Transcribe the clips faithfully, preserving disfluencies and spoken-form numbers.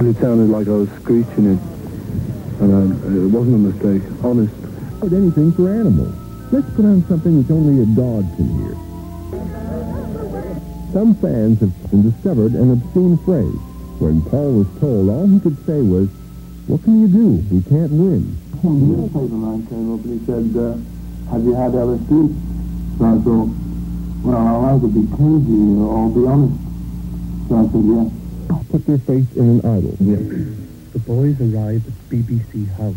It sounded like I was screeching it, and I, it wasn't a mistake, honest. But anything for animals. Let's put on something which only a dog can hear. Some fans have discovered an obscene phrase. When Paul was told, all he could say was, "What can you do? We can't win." The newspaper man came up and he said, uh, "Have you had L S D?" So I thought, well, I'll either be crazy or be honest. So I said, yeah. Put their faith in an idol. Yeah. The boys arrive at B B C House.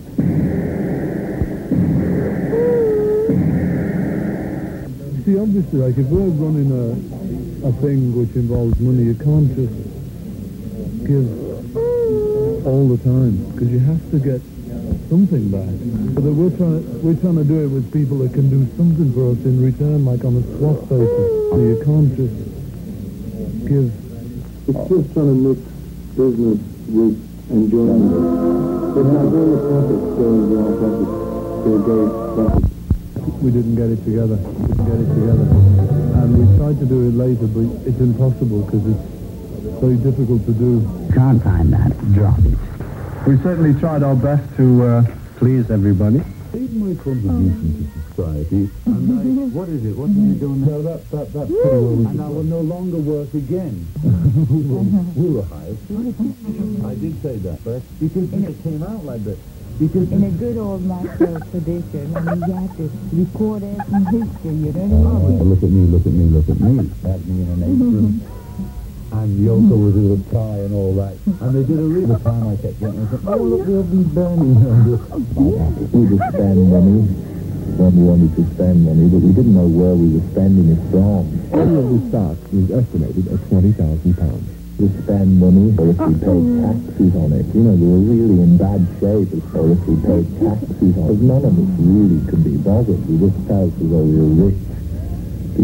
See, obviously, like, if we're running a, a thing which involves money, you can't just give all the time, because you have to get something back. But we're trying, we're trying to do it with people that can do something for us in return, like on a swap basis. So you can't just give. It's just trying to mix business with enjoyment. But now all the profits going to our profits, to Gary's profits. We didn't get it together. We didn't get it together. And we tried to do it later, but it's impossible because it's very difficult to do. Can't find that. Drop it. We certainly tried our best to uh, please everybody. Made my contribution to society, and I, what is it? What are you doing now? That, that, that's pretty well. And I will no longer work again. we, will, we were hired. I did say that, but because it came out like that. Because in a good old master tradition, I mean, you have to record it in history, you know what I mean? Look at me, look at me, look at me. At me in an apron. And Yoko was with a tie and all that. And they did a real the time I kept getting, I said, oh, look, we'll be burning. We would spend money when we wanted to spend money, but we didn't know where we were spending it from. All of the stock was estimated at twenty thousand pounds. To spend money, or if we paid taxes on it. You know, we were really in bad shape, or if we paid taxes on it. Because none of us really could be bothered. We just felt as though we were rich.